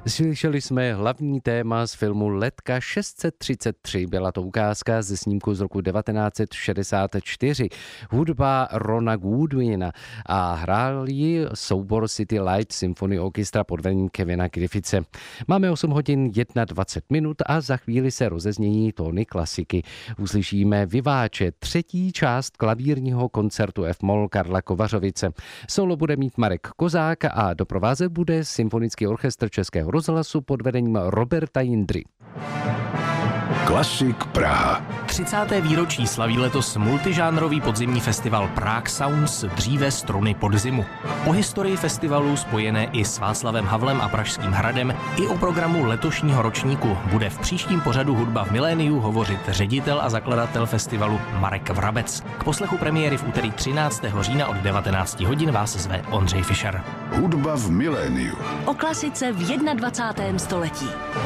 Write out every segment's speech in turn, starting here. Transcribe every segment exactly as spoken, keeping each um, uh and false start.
Slyšeli jsme hlavní téma z filmu Letka šest set třicet tři. Byla to ukázka ze snímku z roku devatenáct set šedesát čtyři. Hudba Rona Goodwina a hrál ji soubor City Light Symphony Orchestra pod vedením Kevina Griffithse. Máme osm hodin dvacet jedna minut a za chvíli se rozeznějí tóny klasiky. Uslyšíme Viváče, třetí část klavírního koncertu F-moll Karla Kovařovice. Solo bude mít Marek Kozák a doprovázet bude Symfonický orchestr Českého rozhlasu pod vedením Roberta Jindry. Klasik Praha. třicáté výročí slaví letos multižánrový podzimní festival Prague Sounds, dříve Struny podzimu. O historii festivalu spojené i s Václavem Havlem a Pražským hradem i o programu letošního ročníku bude v příštím pořadu Hudba v miléniu hovořit ředitel a zakladatel festivalu Marek Vrabec. K poslechu premiéry v úterý třináctého října od devatenáct hodin vás zve Ondřej Fischer. Hudba v miléniu. O klasice v dvacátém prvním století.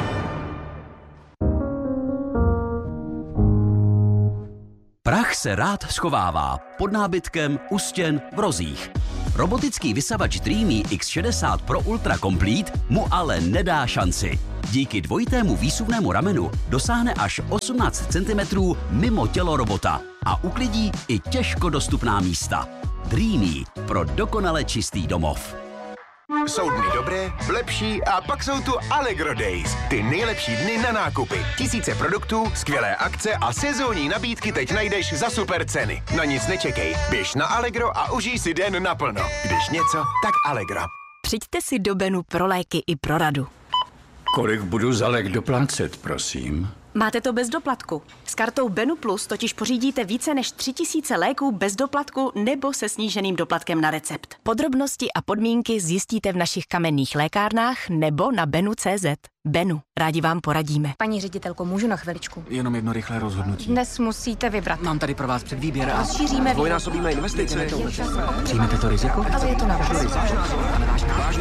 Prach se rád schovává pod nábytkem, u stěn, v rozích. Robotický vysavač Dreamy X šedesát Pro Ultra Complete mu ale nedá šanci. Díky dvojitému výsuvnému ramenu dosáhne až osmnáct centimetrů mimo tělo robota a uklidí i těžko dostupná místa. Dreamy pro dokonale čistý domov. Jsou dny dobré, lepší a pak jsou tu Allegro Days. Ty nejlepší dny na nákupy. Tisíce produktů, skvělé akce a sezónní nabídky teď najdeš za super ceny. Na nic nečekej. Běž na Allegro a užij si den naplno. Když něco, tak Allegro. Přijďte si do Benu pro léky i pro radu. Kolik budu za lék doplácet, prosím? Máte to bez doplatku. S kartou Benu Plus totiž pořídíte více než tři tisíce léků bez doplatku nebo se sníženým doplatkem na recept. Podrobnosti a podmínky zjistíte v našich kamenných lékárnách nebo na benu tečka cé zet. Benu, rádi vám poradíme. Paní ředitelko, můžu na chviličku? Jenom jedno rychlé rozhodnutí. Dnes musíte vybrat. Mám tady pro vás předvýběr a... Rozšíříme... Dvojnásobíme investice. Přijmete to riziko? Ale je to na vás.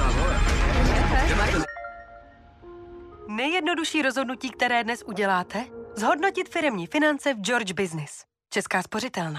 Nejjednodušší rozhodnutí, které dnes uděláte? Zhodnotit firemní finance v George Business. Česká spořitelna.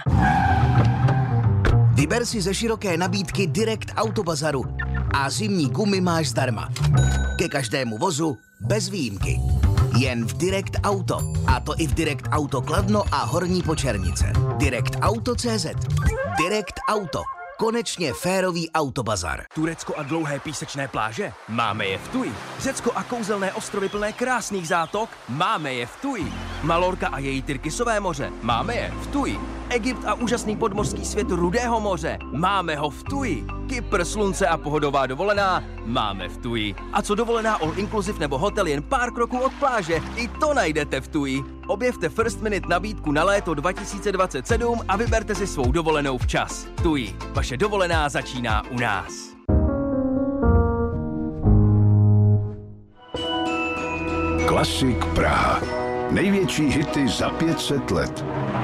Vyber si ze široké nabídky Direct Auto Bazaru a zimní gumy máš zdarma. Ke každému vozu bez výjimky. Jen v Direct Auto. A to i v Direct Auto Kladno a Horní Počernice. Direct Auto tečka cé zet. Direct Auto. Konečně férový autobazar. Turecko a dlouhé písečné pláže? Máme je v Tuji. Řecko a kouzelné ostrovy plné krásných zátok? Máme je v Tuji. Malorka a její Tyrkisové moře? Máme je v Tuji. Egypt a úžasný podmořský svět Rudého moře? Máme ho v Tuji. Kypr, slunce a pohodová dovolená? Máme v Tuji. A co dovolená all inclusive nebo hotel jen pár kroků od pláže? I to najdete v Tuji. Objevte First Minute nabídku na léto dva tisíce dvacet sedm a vyberte si svou dovolenou včas. Tuji. Vaše dovolená začíná u nás. Klasik Praha. Největší hity za pět set let.